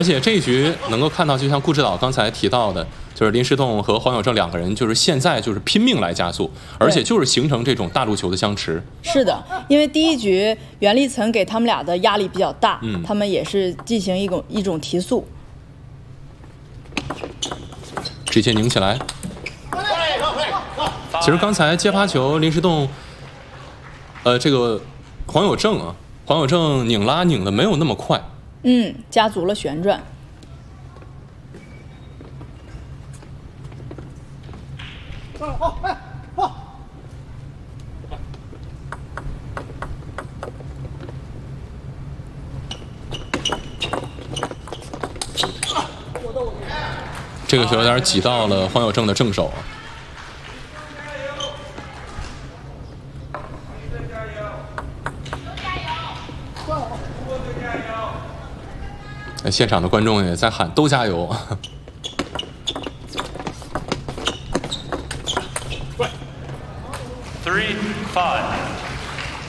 而且这一局能够看到，就像顾指导刚才提到的，就是林诗栋和黄有正两个人，就是现在就是拼命来加速，而且就是形成这种大陆球的相持。 是的，因为第一局袁立岑给他们俩的压力比较大，他们也是进行一种提速， 直接拧起来。其实刚才接发球，林诗栋，这个黄有正啊，黄有正拧拉拧的没有那么快。 加足了旋转。 这个球有点挤到了黄有正的正手。现场的观众也在喊都加油。 3-5